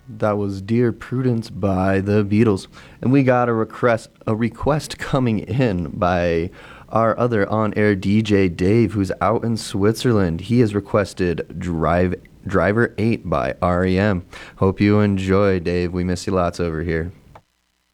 That was Dear Prudence by the Beatles. And we got a request coming in by our other on-air DJ Dave, who's out in Switzerland. He has requested Driver 8 by REM. Hope you enjoy, Dave. We miss you lots over here.